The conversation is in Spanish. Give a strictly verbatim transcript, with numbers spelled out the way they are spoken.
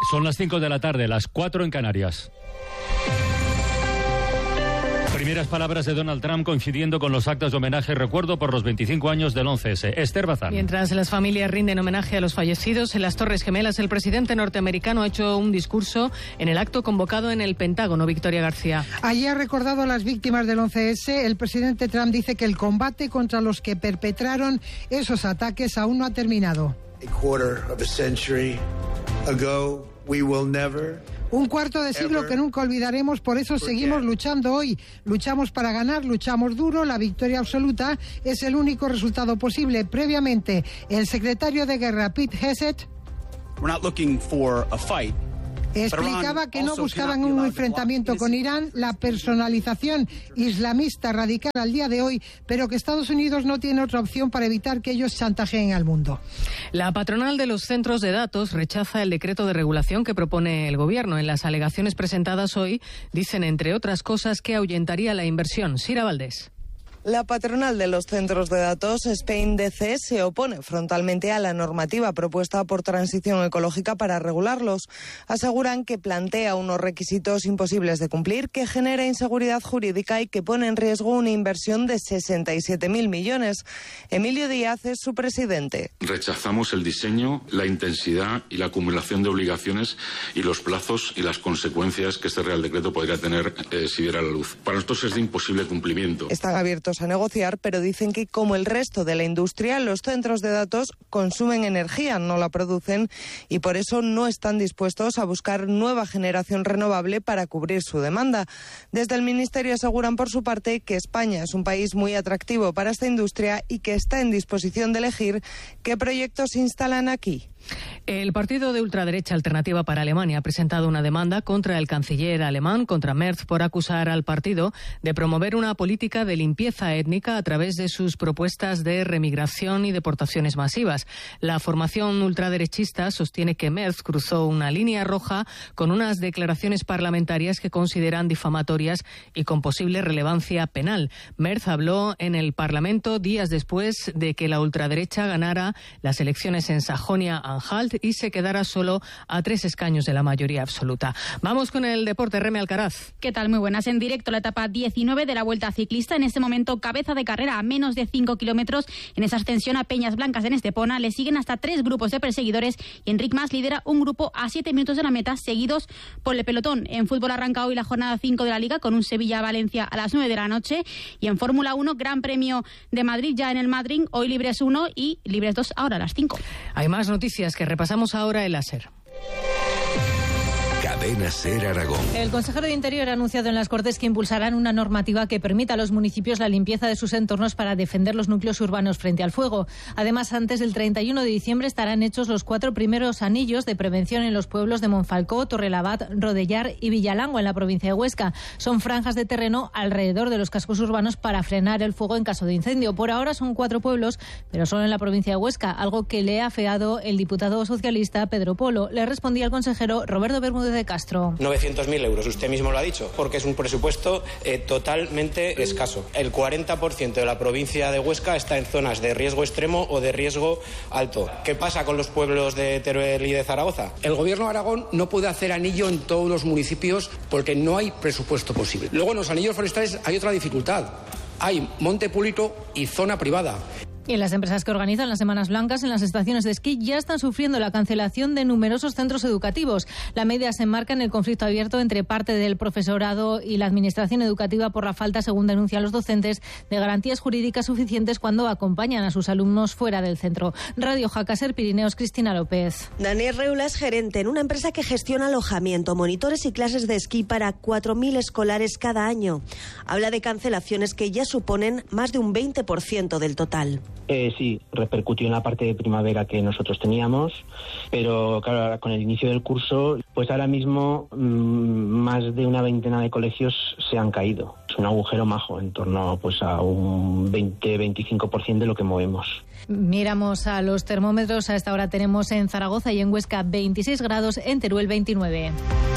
Son las cinco de la tarde, las cuatro en Canarias. Primeras palabras de Donald Trump coincidiendo con los actos de homenaje y recuerdo por los veinticinco años del once ese. Esther Bazán. Mientras las familias rinden homenaje a los fallecidos en las Torres Gemelas, el presidente norteamericano ha hecho un discurso en el acto convocado en el Pentágono. Victoria García. Allí ha recordado a las víctimas del once ese. El presidente Trump dice que el combate contra los que perpetraron esos ataques aún no ha terminado. A quarter of a century ago, we will never... Un cuarto de siglo que nunca olvidaremos, por eso seguimos luchando hoy. Luchamos para ganar, luchamos duro, la victoria absoluta es el único resultado posible. Previamente, el secretario de Guerra, Pete Hegseth, We're not looking for a fight. explicaba que no buscaban un enfrentamiento con Irán, la personalización islamista radical al día de hoy, pero que Estados Unidos no tiene otra opción para evitar que ellos chantajeen al mundo. La patronal de los centros de datos rechaza el decreto de regulación que propone el gobierno. En las alegaciones presentadas hoy dicen, entre otras cosas, que ahuyentaría la inversión. Sira Valdés. La patronal de los centros de datos, Spain D C, se opone frontalmente a la normativa propuesta por Transición Ecológica para regularlos. Aseguran que plantea unos requisitos imposibles de cumplir, que genera inseguridad jurídica y que pone en riesgo una inversión de sesenta y siete mil millones. Emilio Díaz es su presidente. Rechazamos el diseño, la intensidad y la acumulación de obligaciones y los plazos y las consecuencias que este Real Decreto podría tener eh, si diera la luz. Para nosotros es de imposible cumplimiento. Están abiertos a negociar, pero dicen que, como el resto de la industria, los centros de datos consumen energía, no la producen, y por eso no están dispuestos a buscar nueva generación renovable para cubrir su demanda. Desde el Ministerio aseguran, por su parte, que España es un país muy atractivo para esta industria y que está en disposición de elegir qué proyectos se instalan aquí. El partido de ultraderecha Alternativa para Alemania ha presentado una demanda contra el canciller alemán, contra Merz, por acusar al partido de promover una política de limpieza étnica a través de sus propuestas de remigración y deportaciones masivas. La formación ultraderechista sostiene que Merz cruzó una línea roja con unas declaraciones parlamentarias que consideran difamatorias y con posible relevancia penal. Merz habló en el Parlamento días después de que la ultraderecha ganara las elecciones en Sajonia-Anhalt y se quedara solo a tres escaños de la mayoría absoluta. Vamos con el deporte. Reme Alcaraz. ¿Qué tal? Muy buenas. En directo la etapa diecinueve de la Vuelta Ciclista. En este momento cabeza de carrera a menos de cinco kilómetros. En esa ascensión a Peñas Blancas en Estepona le siguen hasta tres grupos de perseguidores y Enric Mas lidera un grupo a siete minutos de la meta, seguidos por el pelotón. En fútbol arranca hoy la jornada cinco de la Liga con un Sevilla-Valencia a las nueve de la noche, y en Fórmula uno Gran Premio de Madrid ya en el Madrid, hoy Libres uno y Libres dos ahora a las cinco. Hay más noticias que repasamos ahora en la SER. Cadena SER Aragón. El consejero de Interior ha anunciado en las Cortes que impulsarán una normativa que permita a los municipios la limpieza de sus entornos para defender los núcleos urbanos frente al fuego. Además, antes del treinta y uno de diciembre estarán hechos los cuatro primeros anillos de prevención en los pueblos de Monfalcó, Torrelabat, Rodellar y Villalango, en la provincia de Huesca. Son franjas de terreno alrededor de los cascos urbanos para frenar el fuego en caso de incendio. Por ahora son cuatro pueblos, pero solo en la provincia de Huesca, algo que le ha afeado el diputado socialista Pedro Polo. Le respondía el consejero Roberto Bermúdez de Castro. novecientos mil euros, usted mismo lo ha dicho, porque es un presupuesto eh, totalmente escaso. El cuarenta por ciento de la provincia de Huesca está en zonas de riesgo extremo o de riesgo alto. ¿Qué pasa con los pueblos de Teruel y de Zaragoza? El gobierno de Aragón no puede hacer anillo en todos los municipios porque no hay presupuesto posible. Luego, en los anillos forestales hay otra dificultad. Hay monte público y zona privada. Y las empresas que organizan las Semanas Blancas en las estaciones de esquí ya están sufriendo la cancelación de numerosos centros educativos. La medida se enmarca en el conflicto abierto entre parte del profesorado y la administración educativa por la falta, según denuncian los docentes, de garantías jurídicas suficientes cuando acompañan a sus alumnos fuera del centro. Radio Jaca SER Pirineos, Cristina López. Daniel Reula es gerente en una empresa que gestiona alojamiento, monitores y clases de esquí para cuatro mil escolares cada año. Habla de cancelaciones que ya suponen más de un veinte por ciento del total. Eh, sí, repercutió en la parte de primavera que nosotros teníamos, pero claro, ahora con el inicio del curso, pues ahora mismo mmm, más de una veintena de colegios se han caído. Es un agujero majo, en torno pues a un veinte a veinticinco por ciento de lo que movemos. Miramos a los termómetros. A esta hora tenemos en Zaragoza y en Huesca veintiséis grados, en Teruel veintinueve.